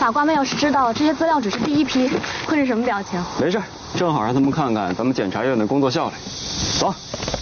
法官们要是知道这些资料只是第一批，会是什么表情？ 没事，正好让他们看看咱们检察院的工作效率。走。